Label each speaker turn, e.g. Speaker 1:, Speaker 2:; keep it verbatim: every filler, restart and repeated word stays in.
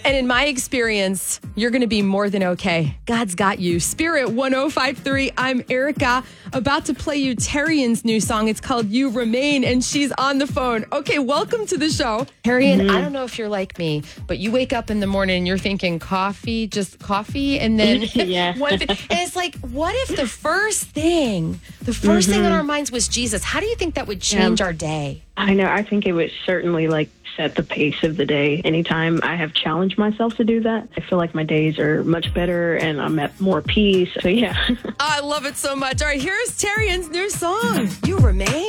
Speaker 1: And in my experience, you're going to be more than okay. God's got you. Spirit one oh five point three. I'm Erica, about to play you Terrian's new song. It's called You Remain, and she's on the phone. Okay, welcome to the show. Terrian, mm-hmm. I don't know if you're like me, but you wake up in the morning and you're thinking coffee, just coffee, and then
Speaker 2: yeah.
Speaker 1: one thing, and it's like, what if the first thing, the 1st mm-hmm. thing on our minds was Jesus? How do you think that would change yeah. our day?
Speaker 2: I know. I think it would certainly like set the pace of the day. Anytime I have challenged myself to do that, I feel like my days are much better and I'm at more peace. So yeah.
Speaker 1: I love it so much. All right, here's Terrian's new song, You Remain.